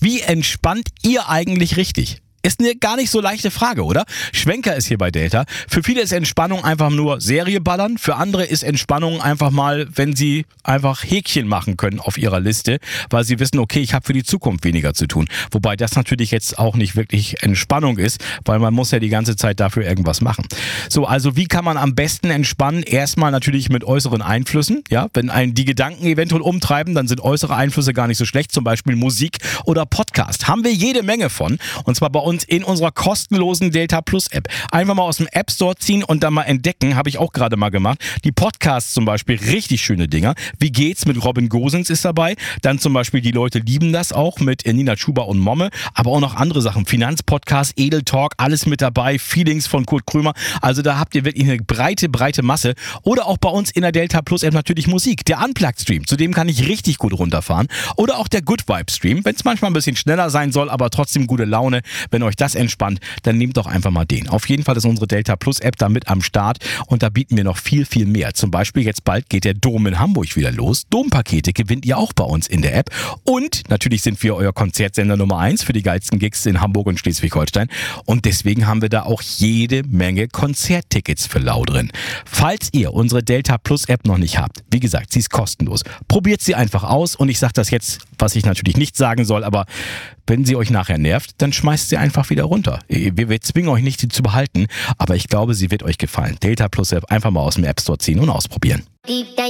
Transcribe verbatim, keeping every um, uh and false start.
Wie entspannt ihr eigentlich richtig? Ist eine gar nicht so leichte Frage, oder? Schwenker ist hier bei Delta. Für viele ist Entspannung einfach nur Serie ballern. Für andere ist Entspannung einfach mal, wenn sie einfach Häkchen machen können auf ihrer Liste, weil sie wissen, okay, ich habe für die Zukunft weniger zu tun. Wobei das natürlich jetzt auch nicht wirklich Entspannung ist, weil man muss ja die ganze Zeit dafür irgendwas machen. So, also wie kann man am besten entspannen? Erstmal natürlich mit äußeren Einflüssen. Ja, wenn einen die Gedanken eventuell umtreiben, dann sind äußere Einflüsse gar nicht so schlecht. Zum Beispiel Musik oder Podcast. Haben wir jede Menge von. Und zwar bei uns in unserer kostenlosen Delta Plus App. Einfach mal aus dem App Store ziehen und dann mal entdecken, habe ich auch gerade mal gemacht. Die Podcasts zum Beispiel, richtig schöne Dinger. Wie geht's mit Robin Gosens ist dabei. Dann zum Beispiel Die Leute lieben das auch mit Nina Schuber und Momme. Aber auch noch andere Sachen. Finanzpodcast, Edel Talk, alles mit dabei. Feelings von Kurt Krömer. Also da habt ihr wirklich eine breite, breite Masse. Oder auch bei uns in der Delta Plus App natürlich Musik. Der Unplugged Stream, zu dem kann ich richtig gut runterfahren. Oder auch der Good Vibe Stream, wenn es manchmal ein bisschen schneller sein soll, aber trotzdem gute Laune. Wenn euch das entspannt, dann nehmt doch einfach mal den. Auf jeden Fall ist unsere Delta Plus App da mit am Start und da bieten wir noch viel, viel mehr. Zum Beispiel jetzt bald geht der Dom in Hamburg wieder los. Dompakete gewinnt ihr auch bei uns in der App. Und natürlich sind wir euer Konzertsender Nummer eins für die geilsten Gigs in Hamburg und Schleswig-Holstein. Und deswegen haben wir da auch jede Menge Konzerttickets für lau drin. Falls ihr unsere Delta Plus App noch nicht habt, wie gesagt, sie ist kostenlos. Probiert sie einfach aus und ich sage das jetzt, was ich natürlich nicht sagen soll, aber wenn sie euch nachher nervt, dann schmeißt sie einfach wieder runter. Wir, wir zwingen euch nicht, sie zu behalten, aber ich glaube, sie wird euch gefallen. Delta Plus App einfach mal aus dem App Store ziehen und ausprobieren.